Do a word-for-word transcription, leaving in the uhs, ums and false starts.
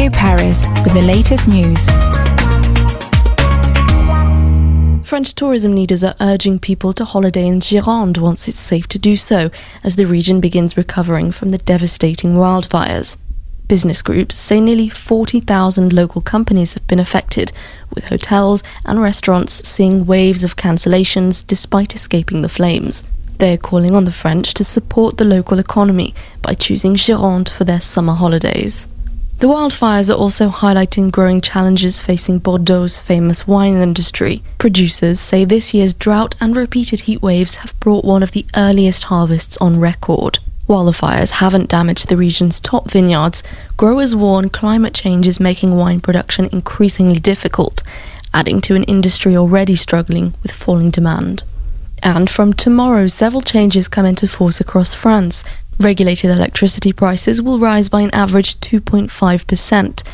Radio Paris with the latest news. French tourism leaders are urging people to holiday in Gironde once it's safe to do so, as the region begins recovering from the devastating wildfires. Business groups say nearly forty thousand local companies have been affected, with hotels and restaurants seeing waves of cancellations despite escaping the flames. They are calling on the French to support the local economy by choosing Gironde for their summer holidays. The wildfires are also highlighting growing challenges facing Bordeaux's famous wine industry. Producers say this year's drought and repeated heat waves have brought one of the earliest harvests on record. While the fires haven't damaged the region's top vineyards, growers warn climate change is making wine production increasingly difficult, adding to an industry already struggling with falling demand. And from tomorrow, several changes come into force across France. Regulated electricity prices will rise by an average two point five percent,